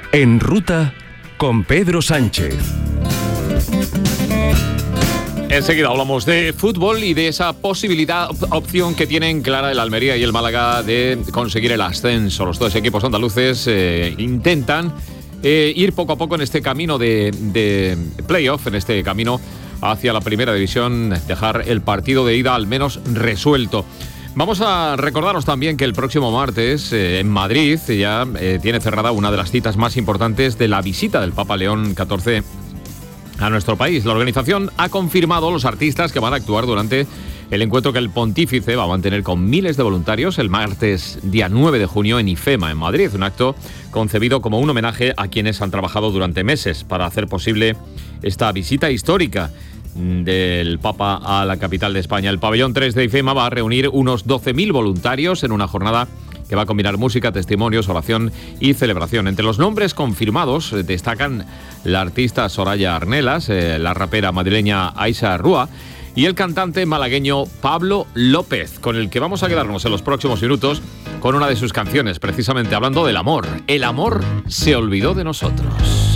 En Ruta con Pedro Sánchez. Enseguida hablamos de fútbol y de esa opción que tienen clara el Almería y el Málaga de conseguir el ascenso. Los dos equipos andaluces intentan ir poco a poco en este camino de playoff, en este camino hacia la primera división, dejar el partido de ida al menos resuelto. Vamos a recordaros también que el próximo martes en Madrid ya tiene cerrada una de las citas más importantes de la visita del Papa León XIV a nuestro país. La organización ha confirmado los artistas que van a actuar durante el encuentro que el pontífice va a mantener con miles de voluntarios el martes día 9 de junio en IFEMA, en Madrid. Un acto concebido como un homenaje a quienes han trabajado durante meses para hacer posible esta visita histórica del Papa a la capital de España. El pabellón 3 de IFEMA va a reunir unos 12.000 voluntarios en una jornada que va a combinar música, testimonios, oración y celebración. Entre los nombres confirmados destacan la artista Soraya Arnelas, la rapera madrileña Aisha Rúa y el cantante malagueño Pablo López, con el que vamos a quedarnos en los próximos minutos con una de sus canciones, precisamente hablando del amor. El amor se olvidó de nosotros.